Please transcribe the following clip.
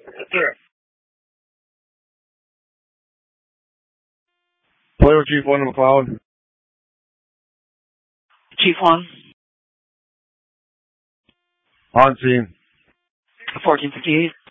Sir. Player Chief 1 McLeod. Chief 1. On scene. 1458.